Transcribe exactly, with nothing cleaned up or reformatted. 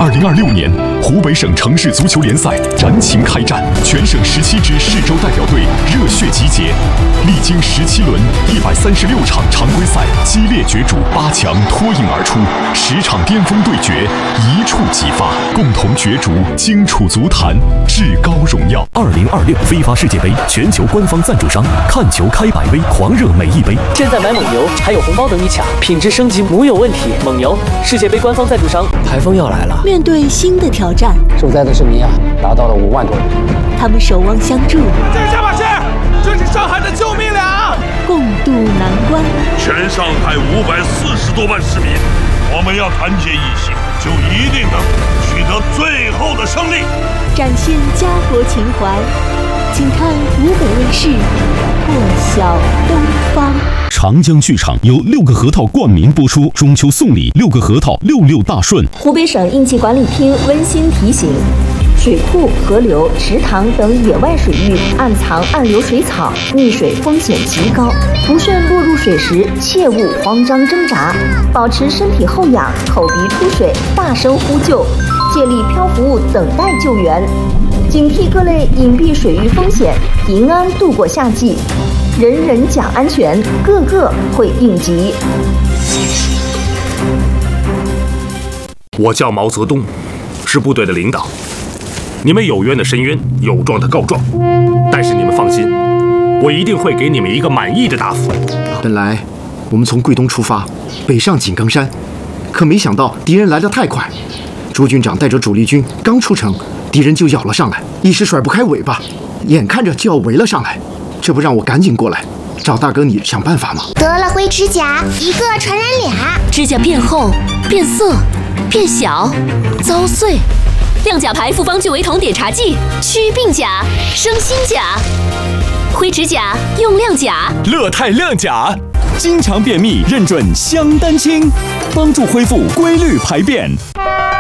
二零二六年，湖北省城市足球联赛燃情开战，全省十七支市州代表队热血集结，历经十七轮一百三十六场常规赛激烈角逐，八强脱颖而出，十场巅峰对决一触即发，共同角逐荆楚足坛至高荣耀。 二零二六非法世界杯全球官方赞助商，看球开百威，狂热每一杯。 现在买蒙牛还有红包等你抢，品质升级无有问题。蒙牛，世界杯官方赞助商。台风要来了， 面对新的挑战， 受灾的市民啊，达到了五万多人。 他们守望相助， 这是加马士，这是上海的救命粮， 共度难关。 全上海五百四十多万市民，我们要团结一心，就一定能取得最后的胜利。 展现家国情怀，请看湖北卫视《破晓东方》。 长江剧场由六个核桃冠名播出，中秋送礼六个核桃，六六大顺。 湖北省应急管理厅温馨提醒：水库、河流、池塘等野外水域暗藏暗流水草，溺水风险极高。不慎落入水时，切勿慌张挣扎，保持身体后仰，口鼻出水，大声呼救，借力漂浮物等待救援，警惕各类隐蔽水域风险，平安度过夏季。人人讲安全，个个会应急。 我叫毛泽东，是部队的领导。你们有冤的申冤，有状的告状，但是你们放心，我一定会给你们一个满意的答复。 本来我们从桂东出发，北上井冈山，可没想到敌人来得太快。朱军长带着主力军刚出城，敌人就咬了上来，一时甩不开尾巴，眼看着就要围了上来。这不让我赶紧过来，找大哥你想办法吗？ 得了灰指甲，一个传染俩， 指甲变厚、变色、变小、遭碎。亮甲牌复方聚维酮碘茶剂，祛病甲、生新甲。灰指甲用亮甲， 乐泰亮甲，经常便秘认准香丹清，帮助恢复规律排便。